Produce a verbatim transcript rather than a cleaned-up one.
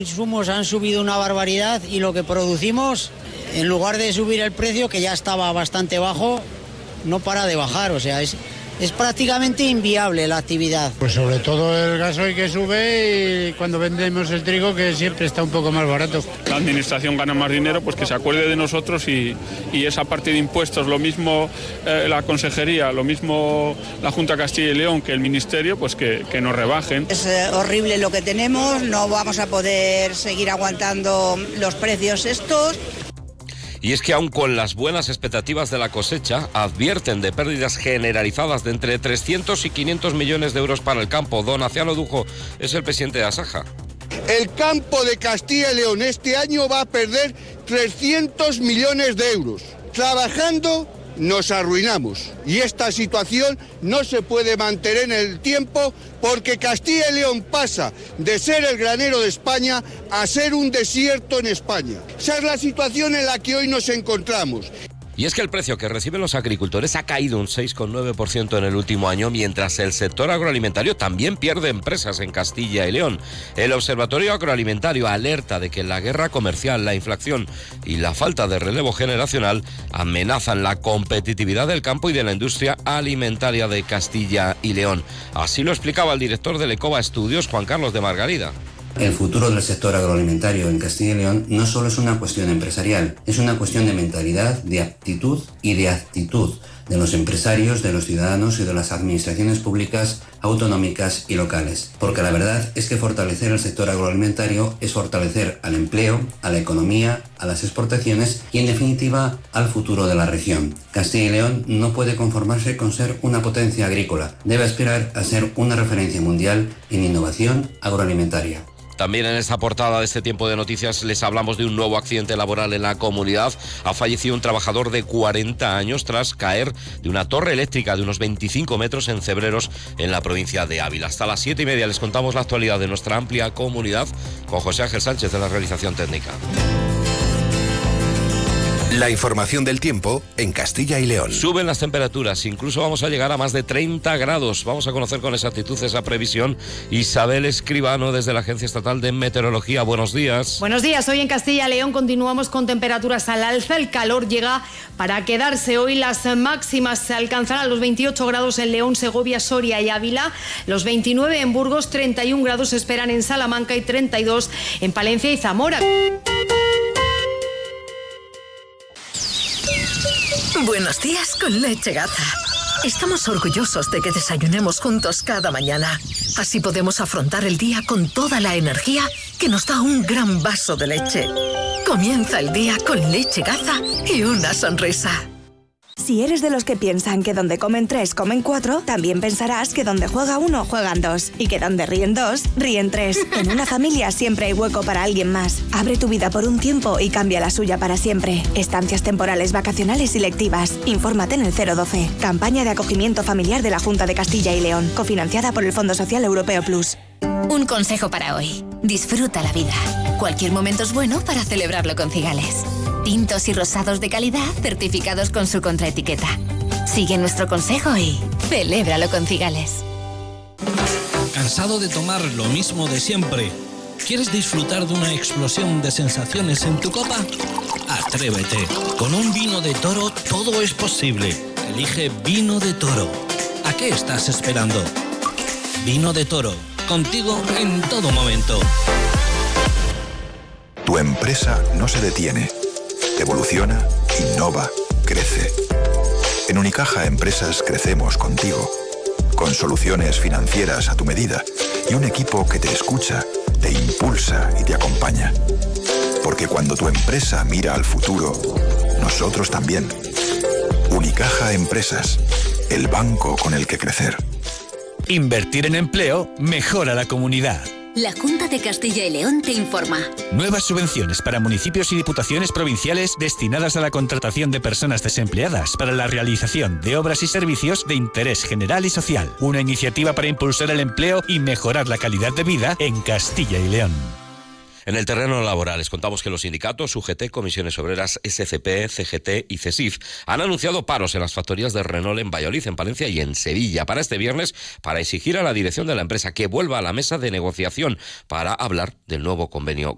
Los insumos han subido una barbaridad y lo que producimos, en lugar de subir el precio, que ya estaba bastante bajo, no para de bajar, o sea, es... Es prácticamente inviable la actividad. Pues sobre todo el gasoil que sube y cuando vendemos el trigo, que siempre está un poco más barato. La administración gana más dinero, pues que se acuerde de nosotros y, y esa parte de impuestos, lo mismo eh, la consejería, lo mismo la Junta de Castilla y León que el Ministerio, pues que, que nos rebajen. Es eh, horrible lo que tenemos, no vamos a poder seguir aguantando los precios estos. Y es que aun con las buenas expectativas de la cosecha, advierten de pérdidas generalizadas de entre trescientos y quinientos millones de euros para el campo. Don Aciano Dujo es el presidente de Asaja. El campo de Castilla y León este año va a perder trescientos millones de euros. Trabajando nos arruinamos y esta situación no se puede mantener en el tiempo porque Castilla y León pasa de ser el granero de España a ser un desierto en España. Esa es la situación en la que hoy nos encontramos. Y es que el precio que reciben los agricultores ha caído un seis coma nueve por ciento en el último año, mientras el sector agroalimentario también pierde empresas en Castilla y León. El Observatorio Agroalimentario alerta de que la guerra comercial, la inflación y la falta de relevo generacional amenazan la competitividad del campo y de la industria alimentaria de Castilla y León. Así lo explicaba el director del Ecova Estudios, Juan Carlos de Margarida. El futuro del sector agroalimentario en Castilla y León no solo es una cuestión empresarial, es una cuestión de mentalidad, de aptitud y de actitud de los empresarios, de los ciudadanos y de las administraciones públicas, autonómicas y locales. Porque la verdad es que fortalecer el sector agroalimentario es fortalecer al empleo, a la economía, a las exportaciones y en definitiva al futuro de la región. Castilla y León no puede conformarse con ser una potencia agrícola, debe aspirar a ser una referencia mundial en innovación agroalimentaria. También en esta portada de este tiempo de noticias les hablamos de un nuevo accidente laboral en la comunidad. Ha fallecido un trabajador de cuarenta años tras caer de una torre eléctrica de unos veinticinco metros en Cebreros, en la provincia de Ávila. Hasta las siete y media les contamos la actualidad de nuestra amplia comunidad con José Ángel Sánchez de la realización técnica. La información del tiempo en Castilla y León. Suben las temperaturas, incluso vamos a llegar a más de treinta grados. Vamos a conocer con exactitud esa previsión. Isabel Escribano, desde la Agencia Estatal de Meteorología. Buenos días. Buenos días. Hoy en Castilla y León continuamos con temperaturas al alza. El calor llega para quedarse. Hoy las máximas se alcanzarán los veintiocho grados en León, Segovia, Soria y Ávila. Los veintinueve en Burgos, treinta y un grados se esperan en Salamanca y treinta y dos en Palencia y Zamora. Buenos días con Leche Gaza. Estamos orgullosos de que desayunemos juntos cada mañana. Así podemos afrontar el día con toda la energía que nos da un gran vaso de leche. Comienza el día con Leche Gaza y una sonrisa. Si eres de los que piensan que donde comen tres, comen cuatro, también pensarás que donde juega uno, juegan dos. Y que donde ríen dos, ríen tres. En una familia siempre hay hueco para alguien más. Abre tu vida por un tiempo y cambia la suya para siempre. Estancias temporales, vacacionales y lectivas. Infórmate en el cero doce. Campaña de acogimiento familiar de la Junta de Castilla y León. Cofinanciada por el Fondo Social Europeo Plus. Un consejo para hoy. Disfruta la vida. Cualquier momento es bueno para celebrarlo con Cigales. Tintos y rosados de calidad certificados con su contraetiqueta. Sigue nuestro consejo y celébralo con Cigales. ¿Cansado de tomar lo mismo de siempre? ¿Quieres disfrutar de una explosión de sensaciones en tu copa? Atrévete. Con un vino de Toro todo es posible. Elige Vino de Toro. ¿A qué estás esperando? Vino de Toro. Contigo en todo momento. Tu empresa no se detiene. Evoluciona, innova, crece. En Unicaja Empresas crecemos contigo, con soluciones financieras a tu medida y un equipo que te escucha, te impulsa y te acompaña. Porque cuando tu empresa mira al futuro, nosotros también. Unicaja Empresas, el banco con el que crecer. Invertir en empleo mejora la comunidad. La Junta de Castilla y León te informa. Nuevas subvenciones para municipios y diputaciones provinciales destinadas a la contratación de personas desempleadas para la realización de obras y servicios de interés general y social. Una iniciativa para impulsar el empleo y mejorar la calidad de vida en Castilla y León. En el terreno laboral les contamos que los sindicatos U G T, Comisiones Obreras, S C P, C G T y CESIF han anunciado paros en las factorías de Renault en Valladolid, en Palencia y en Sevilla para este viernes, para exigir a la dirección de la empresa que vuelva a la mesa de negociación para hablar del nuevo convenio